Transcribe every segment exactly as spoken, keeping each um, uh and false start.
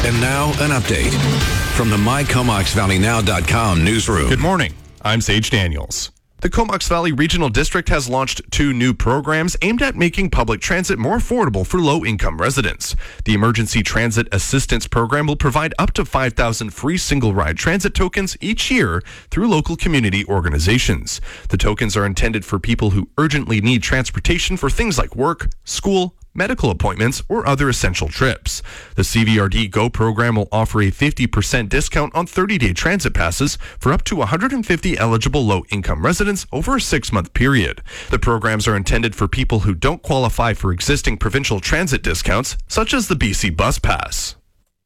And now, an update from the my comox valley now dot com newsroom. Good morning. I'm Sage Daniels. The Comox Valley Regional District has launched two new programs aimed at making public transit more affordable for low-income residents. The Emergency Transit Assistance Program will provide up to five thousand free single-ride transit tokens each year through local community organizations. The tokens are intended for people who urgently need transportation for things like work, school, medical appointments, or other essential trips. The C V R D Go program will offer a fifty percent discount on thirty-day transit passes for up to one hundred fifty eligible low-income residents over a six-month period. The programs are intended for people who don't qualify for existing provincial transit discounts, such as the B C Bus Pass.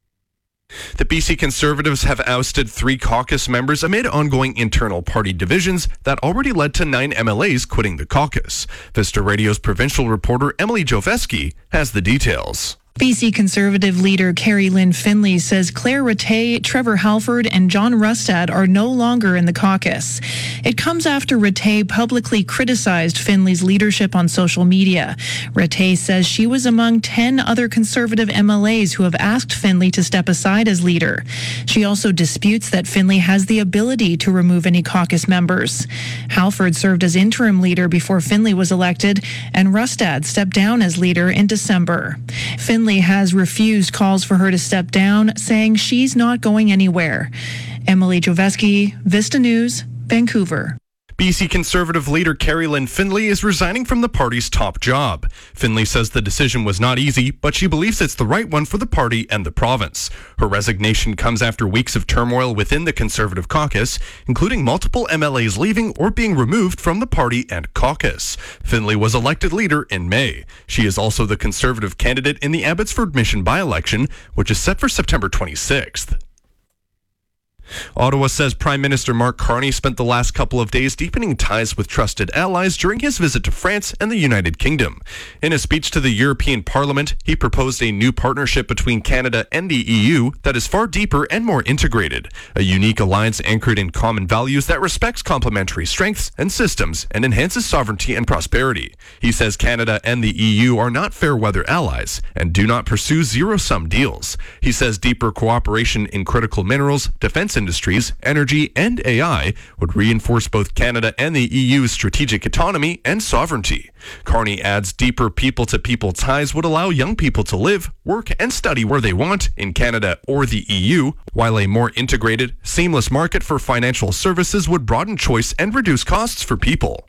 The B C Conservatives have ousted three caucus members amid ongoing internal party divisions that already led to nine M L As quitting the caucus. Vista Radio's provincial reporter Emily Joveski has the details. B C Conservative leader Carrie Lynn Finley says Claire Rattay, Trevor Halford, and John Rustad are no longer in the caucus. It comes after Rattay publicly criticized Finley's leadership on social media. Rattay says she was among ten other Conservative M L As who have asked Finley to step aside as leader. She also disputes that Finley has the ability to remove any caucus members. Halford served as interim leader before Finley was elected, and Rustad stepped down as leader in December. Finley has refused calls for her to step down, saying she's not going anywhere. Emily Joveski, Vista News, Vancouver. B C Conservative leader Carrie Lynn Finley is resigning from the party's top job. Finley says the decision was not easy, but she believes it's the right one for the party and the province. Her resignation comes after weeks of turmoil within the Conservative caucus, including multiple M L As leaving or being removed from the party and caucus. Finley was elected leader in May. She is also the Conservative candidate in the Abbotsford Mission by-election, which is set for September twenty-sixth. Ottawa says Prime Minister Mark Carney spent the last couple of days deepening ties with trusted allies during his visit to France and the United Kingdom. In a speech to the European Parliament, he proposed a new partnership between Canada and the E U that is far deeper and more integrated, a unique alliance anchored in common values that respects complementary strengths and systems and enhances sovereignty and prosperity. He says Canada and the E U are not fair-weather allies and do not pursue zero-sum deals. He says deeper cooperation in critical minerals, defense industries, energy, and A I would reinforce both Canada and the E U's strategic autonomy and sovereignty. Carney adds deeper people-to-people ties would allow young people to live, work, and study where they want in Canada or the E U, while a more integrated, seamless market for financial services would broaden choice and reduce costs for people.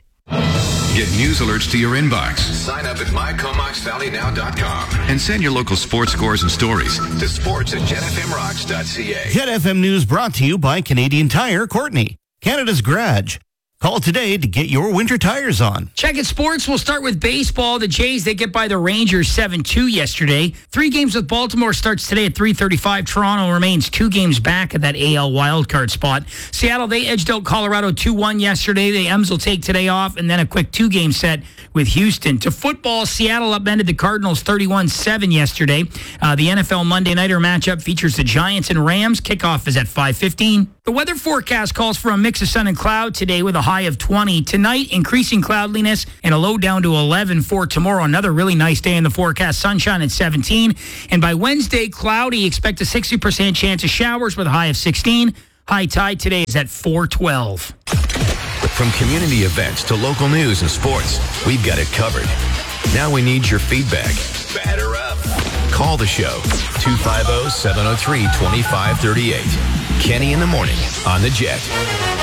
Get news alerts to your inbox. Sign up at my comox valley now dot com and send your local sports scores and stories to sports at jet f m rocks dot c a. Jet F M News brought to you by Canadian Tire Courtney, Canada's Garage. Call today to get your winter tires on. Check it sports. We'll start with baseball. The Jays, they get by the Rangers seven two yesterday. Three games with Baltimore starts today at three thirty-five. Toronto remains two games back at that A L wildcard spot. Seattle, they edged out Colorado two one yesterday. The M's will take today off, and then a quick two-game set with Houston. To football, Seattle upended the Cardinals thirty-one seven yesterday. Uh, the N F L Monday Nighter matchup features the Giants and Rams. Kickoff is at five fifteen. The weather forecast calls for a mix of sun and cloud today with a high of twenty. Tonight, increasing cloudiness and a low down to eleven for tomorrow. Another really nice day in the forecast. Sunshine at seventeen. And by Wednesday, cloudy. Expect a sixty percent chance of showers with a high of sixteen. High tide today is at four twelve. From community events to local news and sports, we've got it covered. Now we need your feedback. Batter up. Call the show, two five zero, seven zero three, two five three eight. Kenny in the morning on the Jet.